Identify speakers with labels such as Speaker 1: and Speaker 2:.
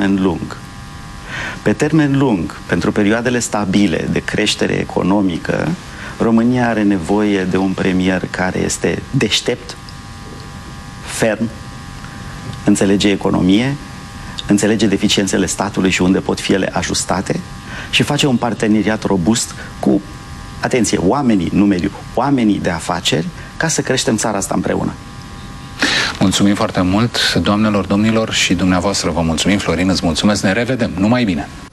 Speaker 1: termen lung. Pe termen lung, pentru perioadele stabile de creștere economică, România are nevoie de un premier care este deștept, ferm, înțelege economie, înțelege deficiențele statului și unde pot fi ele ajustate și face un parteneriat robust cu, atenție, oamenii, nu mediul, oamenii de afaceri, ca să creștem țara asta împreună.
Speaker 2: Mulțumim foarte mult, doamnelor, domnilor, și dumneavoastră vă mulțumim. Florin, îți mulțumesc, ne revedem, numai bine!